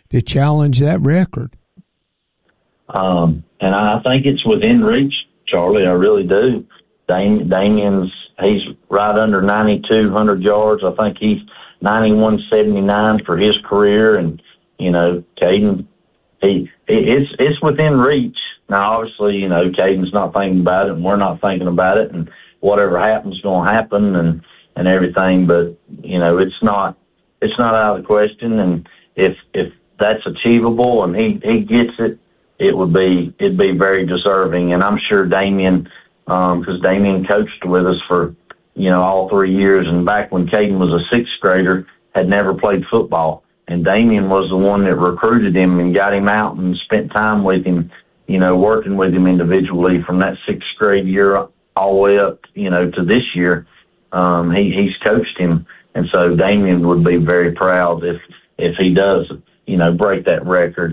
to challenge that record. And I think it's within reach, Charlie. I really do. Damien's, he's right under 9,200 yards. I think he's 9,179 for his career. And, Caden, it's within reach. Now, obviously, Caden's not thinking about it and we're not thinking about it, and whatever happens is going to happen and everything. But, it's not out of the question. And if that's achievable and he gets it, it'd be very deserving. And I'm sure Damien, because Damien coached with us for, all 3 years. And back when Caden was a sixth grader, had never played football. And Damien was the one that recruited him and got him out and spent time with him, working with him individually from that sixth grade year all the way up, to this year. He's coached him. And so Damien would be very proud if he does, break that record.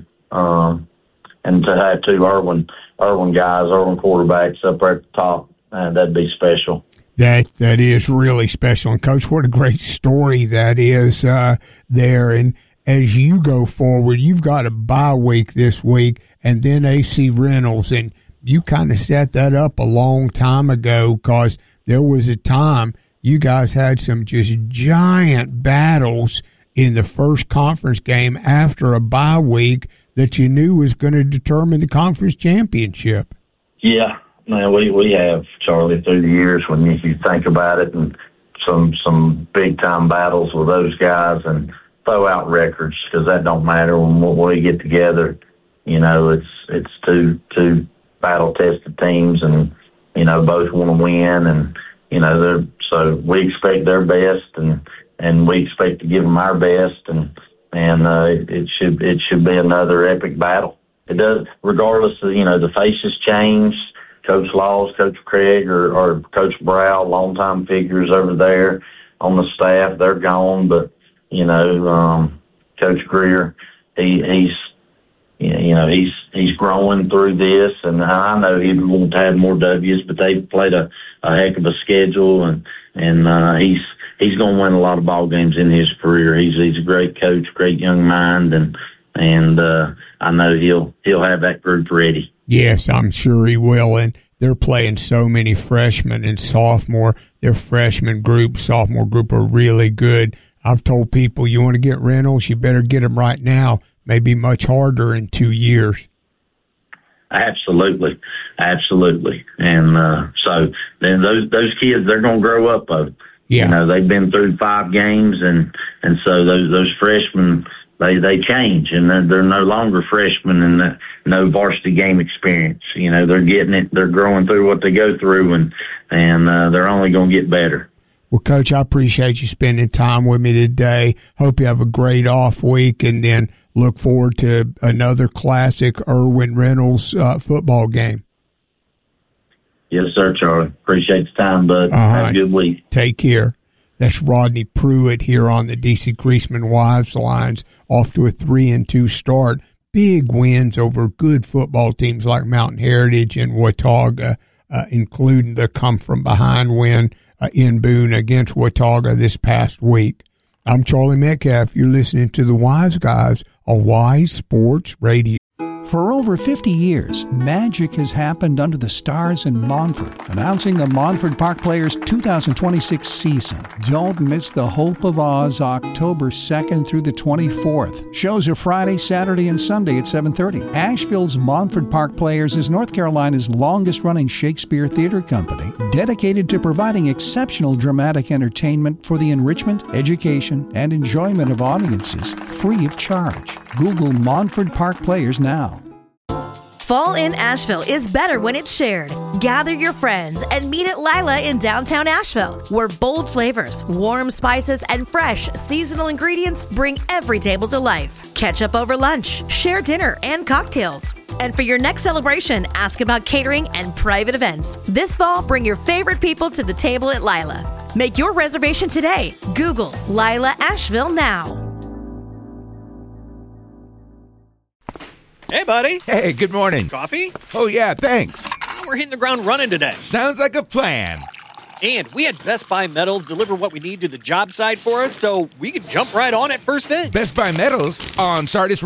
And to have two Irwin quarterbacks up there at the top, that'd be special. That is really special. And, Coach, what a great story that is there. And as you go forward, you've got a bye week this week and then AC Reynolds. And you kind of set that up a long time ago because there was a time you guys had some just giant battles in the first conference game after a bye week that you knew was going to determine the conference championship. Yeah, man, we have, Charlie, through the years when you think about it, and some big time battles with those guys, and throw out records because that don't matter when we get together. It's two battle tested teams, and both want to win, and so we expect their best, and we expect to give them our best, and it should be another epic battle. It does, regardless of, the faces change. Coach Laws, Coach Craig, or Coach Brow, longtime figures over there on the staff, they're gone. But, Coach Greer, he's growing through this, and I know he would want to have more W's, but they've played a heck of a schedule, and he's going to win a lot of ball games in his career. He's a great coach, great young mind, and I know he'll have that group ready. Yes, I'm sure he will. And they're playing so many freshmen and sophomore. Their freshman group, sophomore group are really good. I've told people, you want to get Reynolds, you better get him right now. Maybe much harder in 2 years. Absolutely. And so then those kids, they're going to grow up. Yeah. They've been through 5 games, and so those freshmen, they change, and they're no longer freshmen and no varsity game experience. They're getting it. They're growing through what they go through, and they're only going to get better. Well, Coach, I appreciate you spending time with me today. Hope you have a great off week, and then look forward to another classic Irwin Reynolds football game. Yes, sir, Charlie. Appreciate the time, bud. Have a good week. Take care. That's Rodney Pruitt here on the D.C. Creasman Wives Lines, off to a 3-2 start. Big wins over good football teams like Mountain Heritage and Watauga, including the come-from-behind win in Boone against Watauga this past week. I'm Charlie Metcalf. You're listening to the Wise Guys on Wise Sports Radio. For over 50 years, magic has happened under the stars in Montford. Announcing the Montford Park Players 2026 season. Don't miss the Hope of Oz October 2nd through the 24th. Shows are Friday, Saturday, and Sunday at 7:30. Asheville's Montford Park Players is North Carolina's longest-running Shakespeare theater company, dedicated to providing exceptional dramatic entertainment for the enrichment, education, and enjoyment of audiences, free of charge. Google Montford Park Players now. Fall in Asheville is better when it's shared. Gather your friends and meet at Lila in downtown Asheville, where bold flavors, warm spices, and fresh seasonal ingredients bring every table to life. Catch up over lunch, share dinner and cocktails. And for your next celebration, ask about catering and private events. This fall, bring your favorite people to the table at Lila. Make your reservation today. Google Lila Asheville now. Hey, buddy. Hey, good morning. Coffee? Oh, yeah, thanks. We're hitting the ground running today. Sounds like a plan. And we had Best Buy Metals deliver what we need to the job site for us, so we could jump right on it first thing. Best Buy Metals on Sardis